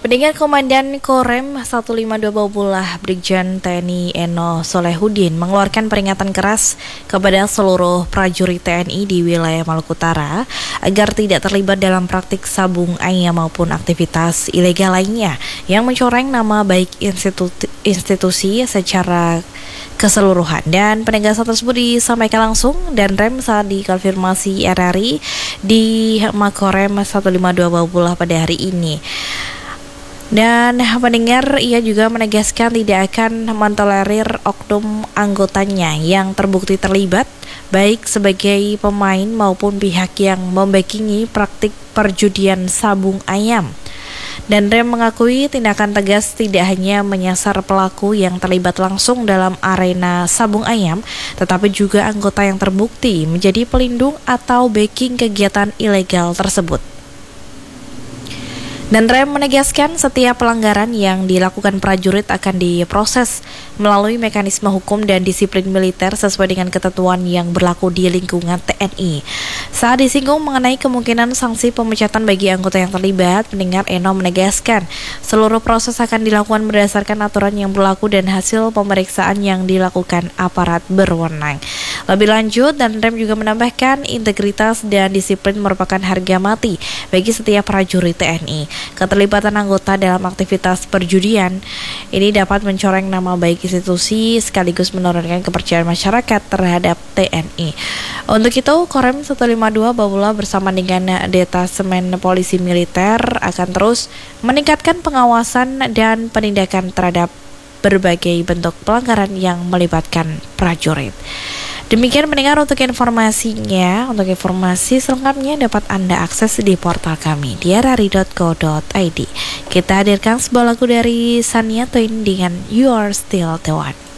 Pendengar, Komandan Korem 152 Baubulah Brigjen TNI Eno Solehudin mengeluarkan peringatan keras kepada seluruh prajurit TNI di wilayah Maluku Utara agar tidak terlibat dalam praktik sabung ayam maupun aktivitas ilegal lainnya yang mencoreng nama baik institusi secara keseluruhan. Dan penegasan tersebut disampaikan langsung dan rem saat dikonfirmasi RRI di Makorem 152 Baubulah pada hari ini. Dan pendengar, ia juga menegaskan tidak akan mentolerir oknum anggotanya yang terbukti terlibat baik sebagai pemain maupun pihak yang membackingi praktik perjudian sabung ayam. Dan rem mengakui tindakan tegas tidak hanya menyasar pelaku yang terlibat langsung dalam arena sabung ayam, tetapi juga anggota yang terbukti menjadi pelindung atau backing kegiatan ilegal tersebut. Dan rem menegaskan setiap pelanggaran yang dilakukan prajurit akan diproses melalui mekanisme hukum dan disiplin militer sesuai dengan ketentuan yang berlaku di lingkungan TNI. Saat disinggung mengenai kemungkinan sanksi pemecatan bagi anggota yang terlibat, pendengar, Eno menegaskan seluruh proses akan dilakukan berdasarkan aturan yang berlaku dan hasil pemeriksaan yang dilakukan aparat berwenang. Lebih lanjut, dan rem juga menambahkan integritas dan disiplin merupakan harga mati bagi setiap prajurit TNI. Keterlibatan anggota dalam aktivitas perjudian ini dapat mencoreng nama baik institusi sekaligus menurunkan kepercayaan masyarakat terhadap TNI. Untuk itu, Korem 152 Baubulah bersama dengan Detasemen Polisi Militer akan terus meningkatkan pengawasan dan penindakan terhadap berbagai bentuk pelanggaran yang melibatkan prajurit. Demikian pendengar untuk informasinya. Untuk informasi selengkapnya dapat Anda akses di portal kami di rri.co.id. Kita hadirkan sebuah lagu dari Shania Twain dengan You Are Still the One.